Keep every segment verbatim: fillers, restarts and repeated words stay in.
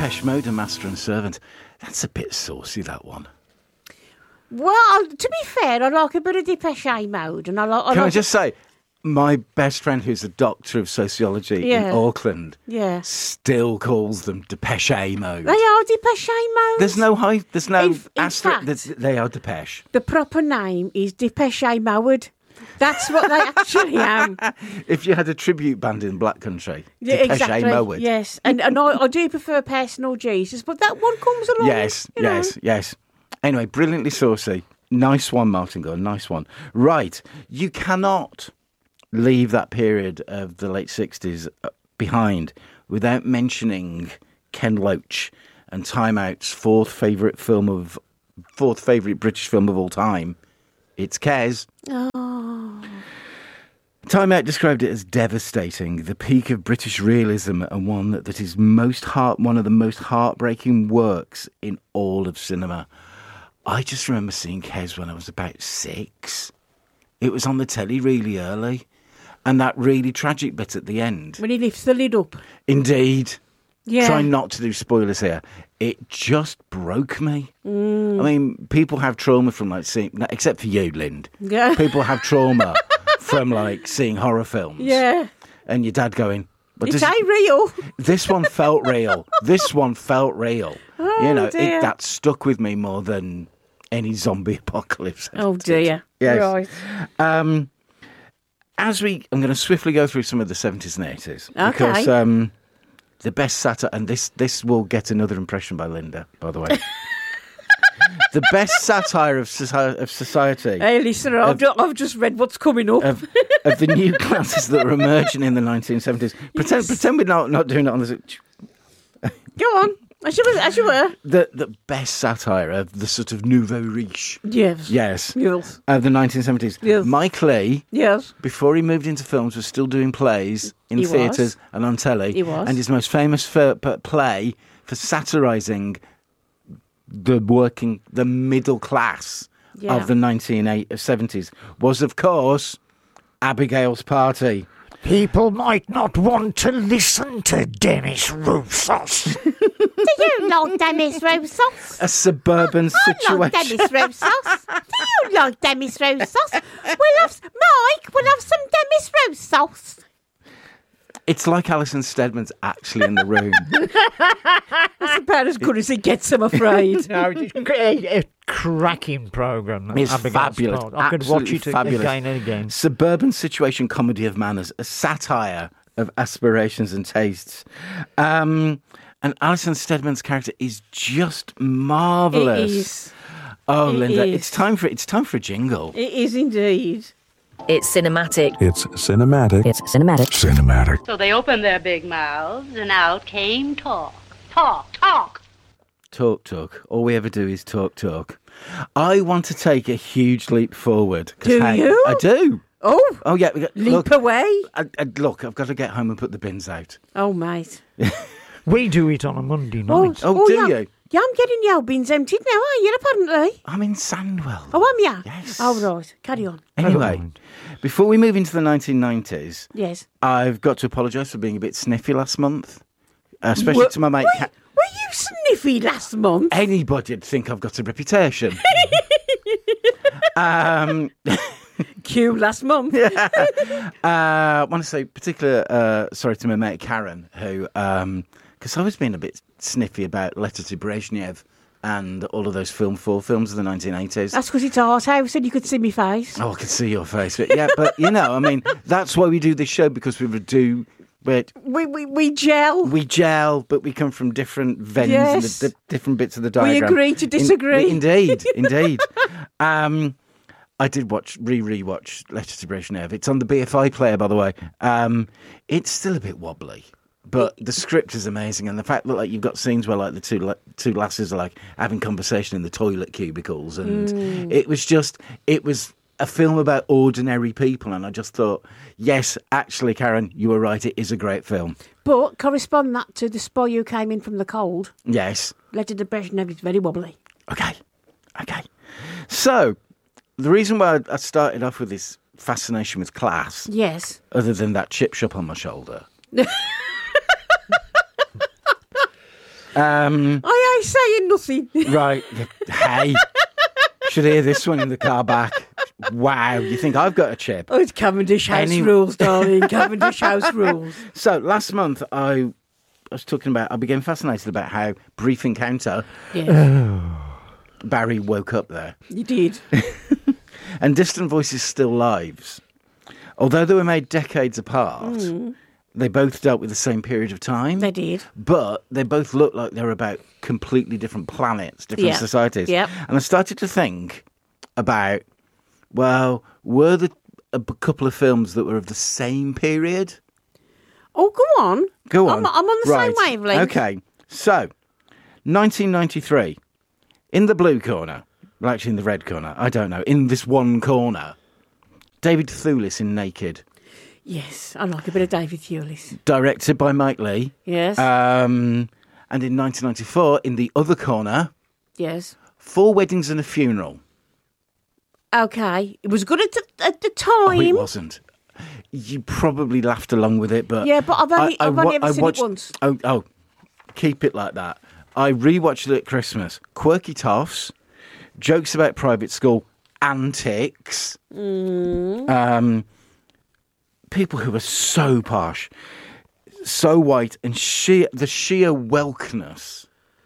Depeche Mode and Master and Servant. That's a bit saucy, that one. Well, to be fair, I like a bit of Depeche Mode. And I like, I Can like I just say, my best friend who's a doctor of sociology Yeah. in Auckland Yeah. still calls them Depeche Mode. They are Depeche Mode. There's no high, there's no In- in asterisk. fact- there's- They are Depeche. The proper name is Depeche Mode. That's what they actually am. If you had a tribute band in Black Country, Yeah, Depeche exactly. Mode. Yes, and and I, I do prefer Personal Jesus, but that one comes along. Yes, you know. yes, yes. Anyway, brilliantly saucy. Nice one, Martin Gore. Nice one. Right, you cannot leave that period of the late sixties behind without mentioning Ken Loach and Time Out's fourth favourite film of fourth favourite British film of all time. It's Kes. Oh. Time Out described it as devastating, the peak of British realism, and one that, that is most heart one of the most heartbreaking works in all of cinema. I just remember seeing Kes when I was about six. It was on the telly really early, and that really tragic bit at the end. When he lifts the lid up. Indeed. Yeah. Try not to do spoilers here. It just broke me. Mm. I mean, people have trauma from like seeing, except for you, Lind. Yeah. People have trauma from like seeing horror films. Yeah. And your dad going, but It's this, ain't real. this one felt real. This one felt real. Oh, you know, dear. it, that stuck with me more than any zombie apocalypse. Oh, dear. Yes. Right. Um, as we, I'm going to swiftly go through some of the seventies and eighties. Okay. Because um, the best satire, and this, this will get another impression by Linda, by the way. The best satire of, soci- of society. Hey, listen, I've, ju- I've just read what's coming up. Of, of the new classes that were emerging in the nineteen seventies. Pretend, Yes. pretend we're not, not doing it on the... Go on. As you were. As you were. The, the best satire of the sort of nouveau riche. Yes. Yes. Yes. Of the nineteen seventies. Yes. Mike Leigh, Yes. before he moved into films, was still doing plays in He theatres was. and on telly. He was. And his most famous for, p- play for satirising the working, the middle class Yeah. of the nineteen seventies was, of course, Abigail's Party. People might not want to listen to Demis Roussos. Do you like Demis Roussos? A suburban I like situation. Demis Roussos. Do you like Demis Roussos? We'll have, Mike, we'll have some Demis Roussos. It's like Alison Steadman's actually in the room. That's about as good as it gets, I'm afraid. No, it's a, a cracking programme. It's Abigail's fabulous. Part. I could watch Absolutely it fabulous. again and again. Suburban situation comedy of manners, a satire of aspirations and tastes. Um, and Alison Steadman's character is just marvellous. It is. Oh, It Linda, is. it's time for it's time for a jingle. It is indeed. It's cinematic. It's cinematic. It's cinematic. Cinematic. So they opened their big mouths, and out came talk. Talk, talk. Talk, talk. All we ever do is talk, talk. I want to take a huge leap forward. 'cause, Do hey, you? I do. Oh, Oh yeah. we got- leap Look, away. I, I, look, I've got to get home and put the bins out. Oh, mate. We do it on a Monday Oh, night. Oh, do yeah. you? Yeah, I'm getting your bins emptied now, are you, apparently? I'm in Sandwell. Oh, am you? Yes. Oh, right. Carry on. Anyway, mind. before we move into the nineteen nineties, Yes. I've got to apologise for being a bit sniffy last month, uh, especially Were- to my mate. Were, Ca- were you sniffy last month? Anybody'd think I've got a reputation. um, Q last month. uh, I want to say particular uh, sorry to my mate Karen, who, because I was being a bit sniffy about Letter to Brezhnev and all of those film four films of the nineteen eighties. That's because it's art house and you could see me face. Oh, I could see your face. But yeah, but you know, I mean, that's why we do this show, because we do, but We, we, we gel. we gel, but we come from different veins Yes. and the, the different bits of the We diagram. agree to disagree. In- indeed, indeed. Um, I did watch, re-re-watch Letter to Brezhnev. It's on the B F I player, by the way. Um, it's still a bit wobbly, but the script is amazing, and the fact that like you've got scenes where like the two la- two lasses are like having conversation in the toilet cubicles, and Mm. it was just it was a film about ordinary people, and I just thought, yes, actually, Karen, you were right. It is a great film. But correspond that to the spy who came in from the cold. Yes. Letter to Brezhnev is very wobbly. Okay. Okay. So, the reason why I started off with this fascination with class, Yes. other than that chip shop on my shoulder, Um, I ain't saying nothing. right. Hey, should hear this one in the car back. Wow, you think I've got a chip? Oh, it's Cavendish House Any- rules, darling. Cavendish House rules. So last month I was talking about, I became fascinated about how brief encounter Yeah, Barry woke up there. you did. And Distant Voices Still Lives. Although they were made decades apart, they both dealt with the same period of time. They did. But they both look like they're about completely different planets, different Yeah. societies. Yep. And I started to think about, well, were there a b- couple of films that were of the same period? Oh, go on. Go on. I'm, I'm on the Right. same wavelength. Okay. So, nineteen ninety-three, in the blue corner, well, actually in the red corner, I don't know, in this one corner, David Thewlis in Naked, Yes, I like a bit of David Thewlis. directed by Mike Leigh. Yes, Um, and in nineteen ninety-four, in the other corner, yes. Four Weddings and a Funeral. Okay, it was good at the, at the Oh, time. it wasn't. You probably laughed along with it, but Yeah, but I've only- I've only ever I seen it watched, once. Oh, oh, keep it like that. I rewatched it at Christmas. Quirky toffs, jokes about private school, antics, Mm. um, people who are so posh, so white, and sheer the sheer welkness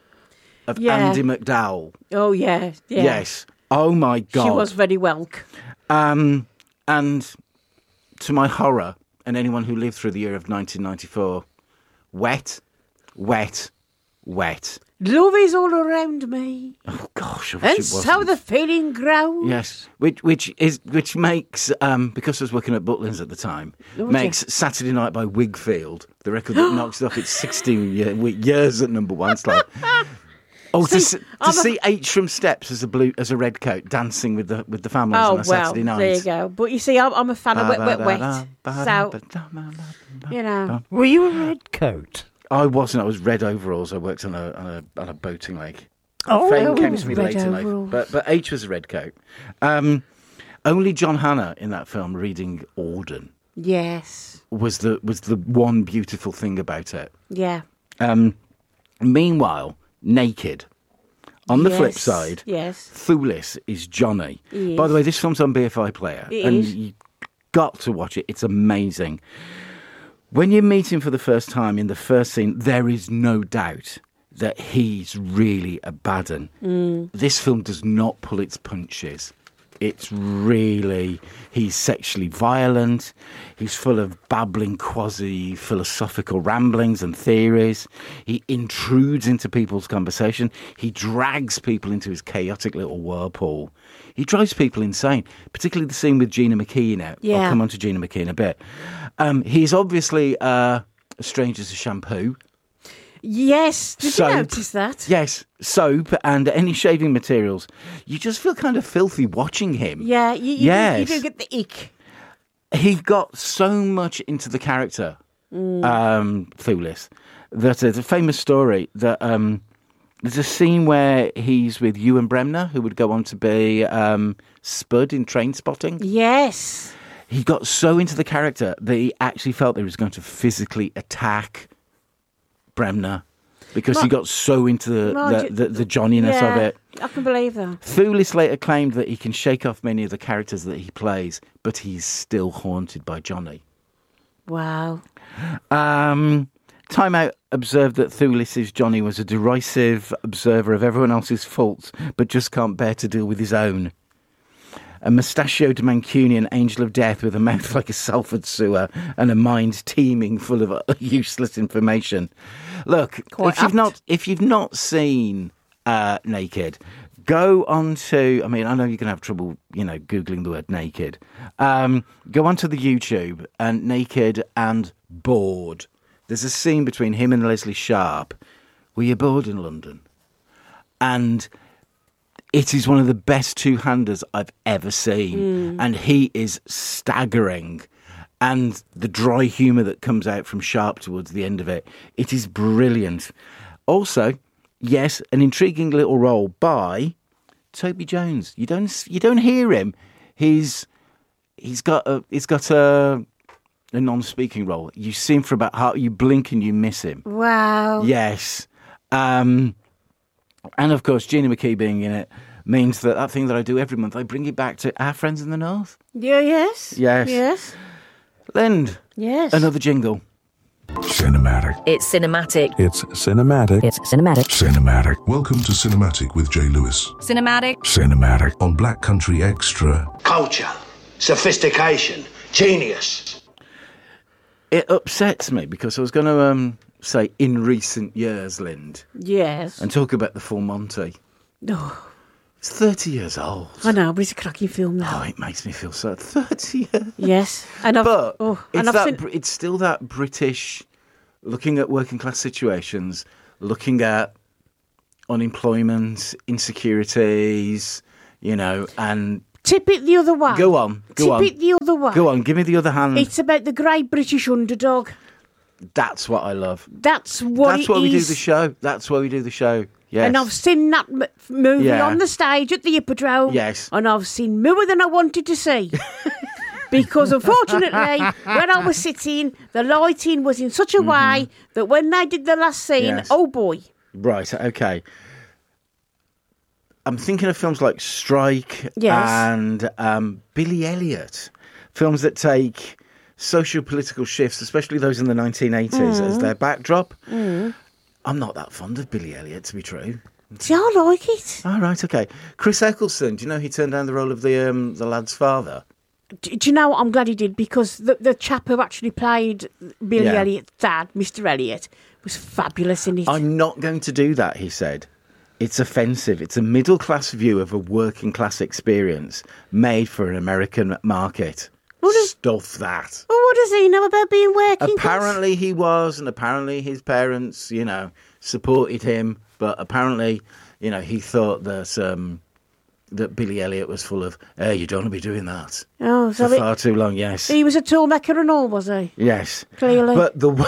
of Yeah. Andy McDowell. Oh, yeah, yeah. Yes. Oh my God. She was very welk. Um, and to my horror, and anyone who lived through the year of nineteen ninety-four, wet, wet, wet. Love is all around me, Oh gosh, I wish and it so wasn't. the feeling grows. Yes, which which is which makes um because I was working at Butlins at the time, Oh, makes Saturday Night by Wigfield the record that knocks it off its sixteen year, years at number one. It's like, oh, to, See, s- to I'm a- see H from Steps as a blue as a red coat dancing with the with the families Oh, on a well, Saturday night. there you go. But you see, I'm, I'm a fan of Wet, Wet, Wet. So, you know. Were you a red coat? I wasn't. I was red overalls. I worked on a on a, on a boating lake. Oh, Fame came to me red later in life. overalls. But but H was a red coat. Um, only John Hannah in that film reading Auden Yes. was the was the one beautiful thing about it. Yeah. Um, meanwhile, Naked. On the flip Yes, side, Yes. Thewlis is Johnny. He By the is. way, this film's on B F I Player, It and is. you got to watch it. It's amazing. When you meet him for the first time in the first scene, there is no doubt that he's really a bad 'un. Mm. This film does not pull its punches. It's really, he's sexually violent. He's full of babbling, quasi-philosophical ramblings and theories. He intrudes into people's conversation. He drags people into his chaotic little whirlpool. He drives people insane, particularly the scene with Gina McKee in it. I'll Yeah. come on to Gina McKee in a bit. Um, he's obviously uh, a stranger to shampoo. Yes. Did Soap. you notice that? Yes, soap and any shaving materials. You just feel kind of filthy watching him. Yeah. You, you, Yes. do, you do get the ick. He got so much into the character, um, Thewlis, that there's a famous story that um, there's a scene where he's with Ewan Bremner, who would go on to be um, Spud in Train Spotting. Yes. He got so into the character that he actually felt that he was going to physically attack Bremner because he Mar- got so into the, Marge- the, the, the Johnniness yeah, of it. I can believe that. Thewlis later claimed that he can shake off many of the characters that he plays, but he's still haunted by Johnny. Wow. Um, Time Out observed that Thewlis's Johnny was a derisive observer of everyone else's faults, but just can't bear to deal with his own. A mustachioed Mancunian angel of death with a mouth like a Salford sewer and a mind teeming full of useless information. Look, Quite if you've apt. not if you've not seen uh, Naked, go on to. I mean, I know you're going to have trouble, you know, googling the word naked. Um, go onto the YouTube and Naked and Bored. There's a scene between him and Leslie Sharp. Were you bored in London? And it is one of the best two-handers I've ever seen. And he is staggering. And the dry humour that comes out from Sharp towards the end of it, it is brilliant. Also, yes, an intriguing little role by Toby Jones. You don't you don't hear him. He's he's got a he's got a a non-speaking role. You see him for about half. You blink and you miss him. Wow. Yes. Um, and of course, Gina McKee being in it means that that thing that I do every month, I bring it back to our friends in the north. Yeah, yes. Yes. Yes. Lind, Yes. another jingle. Cinematic. It's cinematic. It's cinematic. It's cinematic. Cinematic. Welcome to Cinematic with Jay Lewis. Cinematic. Cinematic. On Black Country Extra. Culture, sophistication, genius. It upsets me because I was going to um, say in recent years, Lind, Yes. and talk about the Full Monty. Oh, It's thirty years old. I know, but it's a cracking film now. Oh, it makes me feel so thirty years. Yes. And I've, But oh, it's, and I've that, seen, Br- it's still that British looking at working class situations, looking at unemployment, insecurities, you know, and tip it the other way. go on, go tip on. it the other way. Go on, give me the other hand. It's about the great British underdog. That's what I love. That's what That's it why we do is. the show. That's why we do the show. Yes. And I've seen that m- movie Yeah. on the stage at the Hippodrome. Yes. And I've seen more than I wanted to see. Because unfortunately, where I was sitting, the lighting was in such a way that when they did the last scene, Mm-hmm. Yes. oh boy. Right, okay. I'm thinking of films like Strike Yes. and um, Billy Elliot. Films that take socio-political shifts, especially those in the nineteen eighties, as their backdrop. I'm not that fond of Billy Elliot, to be true. See, I like it. All right, okay. Chris Eccleston, do you know he turned down the role of the um, the lad's father? Do, do you know what? I'm glad he did, because the, the chap who actually played Billy Yeah. Elliot's dad, Mister Elliot, was fabulous in it. I'm not going to do that, he said. It's offensive. It's a middle-class view of a working-class experience made for an American market. What is- Stuff that. Well, what does he know about being working class? Apparently he was, and apparently his parents, you know, supported him. But apparently, you know, he thought that um, that Billy Elliot was full of, hey, you don't want to be doing that Oh, so for it- far too long. Yes, he was a toolmaker and all, was he? yes, Clearly. But the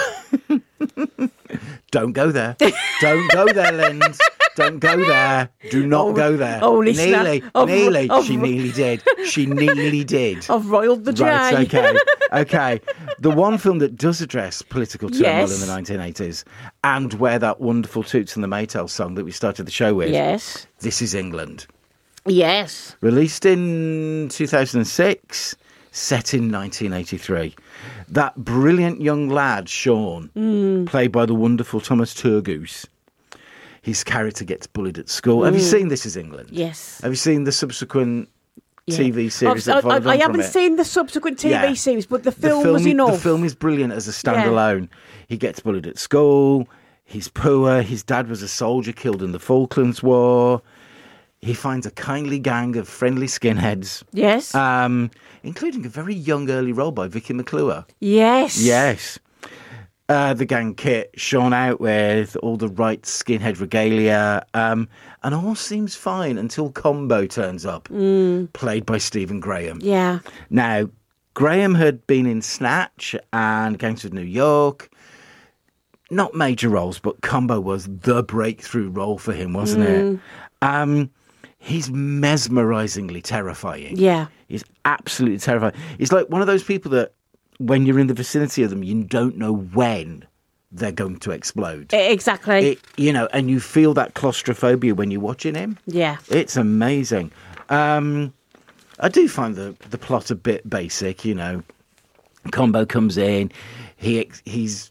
don't go there. Don't go there, Lind. Don't go there. Do not Oh, go there. oh, listener. Nearly, Of- nearly. of- she nearly did. She nearly did. I've roiled the J. Right, okay, okay. The one film that does address political turmoil Yes. in the nineteen eighties, and where that wonderful Toots and the Maytals song that we started the show with, Yes. This Is England, Yes. released in two thousand six, set in nineteen eighty-three. That brilliant young lad, Sean, Mm. played by the wonderful Thomas Turgoose, his character gets bullied at school. Have you seen This Is England? Yes. Have you seen the subsequent Yeah. T V series I've- that followed I, I on from haven't it? seen the subsequent T V Yeah. series, but the The film, film was is- enough. The film is brilliant as a standalone. He gets bullied at school. He's poor. His dad was a soldier killed in the Falklands War. He finds a kindly gang of friendly skinheads, Yes. um, including a very young early role by Vicky McClure. yes. Yes. Uh, the gang kit shone out with all the right skinhead regalia, um, and all seems fine until Combo turns up, played by Stephen Graham. Yeah. Now, Graham had been in Snatch and Gangs of New York. Not major roles, but Combo was the breakthrough role for him, wasn't it? Um, he's mesmerizingly terrifying. Yeah. He's absolutely terrifying. He's like one of those people that when you're in the vicinity of them, you don't know when they're going to explode. E- Exactly. It, you know, and you feel that claustrophobia when you're watching him. yeah. It's amazing. Um, I do find the the plot a bit basic. You know, Combo comes in, he ex- he's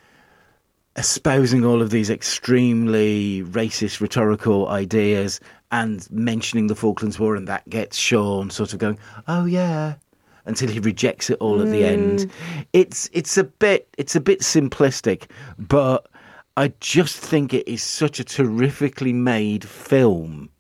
espousing all of these extremely racist rhetorical ideas and mentioning the Falklands War, and that gets Sean sort of going, "Oh yeah," until he rejects it all at the end. It's it's a bit it's a bit simplistic, but I just think it is such a terrifically made film.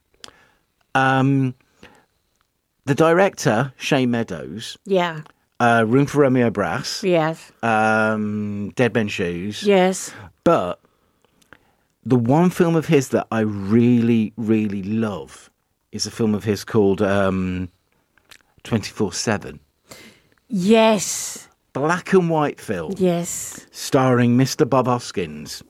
Um, the director, Shane Meadows, Yeah. uh, Room for Romeo Brass, Yes. um, Dead Men Shoes, Yes. but the one film of his that I really, really love is a film of his called um, twenty-four seven. Yes. Black and white film. Yes. Starring Mister Bob Hoskins.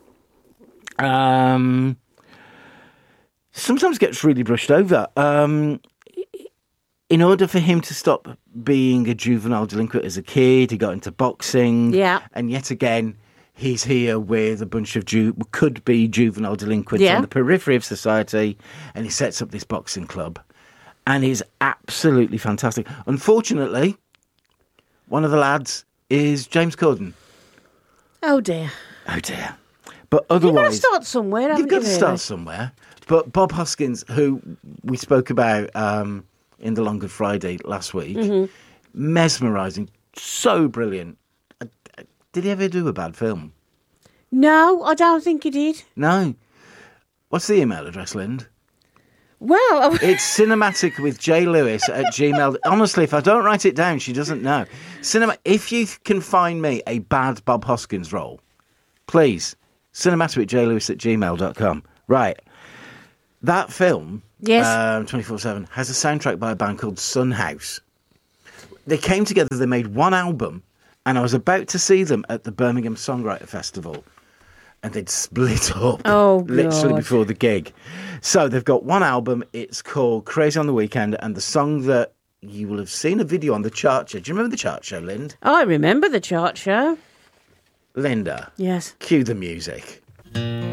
Um, sometimes gets really brushed over. Um, in order for him to stop being a juvenile delinquent as a kid, he got into boxing. Yeah. And yet again, he's here with a bunch of ju- could-be juvenile delinquents Yeah. on the periphery of society, and he sets up this boxing club, and he's absolutely fantastic. Unfortunately, one of the lads is James Corden. Oh dear. Oh dear. But You've got to otherwise, start somewhere, haven't you've got you, to really? start somewhere. But Bob Hoskins, who we spoke about um, in the Long Good Friday last week, Mm-hmm. mesmerising, so brilliant. Uh, uh, Did he ever do a bad film? No, I don't think he did. No. What's the email address, Lind? Well, It's cinematic with J Lewis at Gmail. Honestly, if I don't write it down, she doesn't know. Cinema. If you can find me a bad Bob Hoskins role, please, cinematic with J Lewis at gmail dot com. Right. That film, Yes. um, twenty-four seven, has a soundtrack by a band called Sun House. They came together, they made one album, and I was about to see them at the Birmingham Songwriter Festival. And they'd split up Oh, literally God. before the gig. So they've got one album. It's called Crazy on the Weekend. And the song that you will have seen a video on the chart show. Do you remember the chart show, Lind? I remember the chart show. Linda, Yes. cue the music.